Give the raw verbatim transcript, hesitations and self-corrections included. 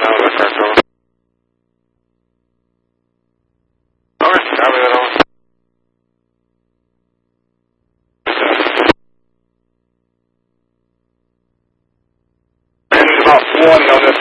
now, the car going. North, copy that all. About one on this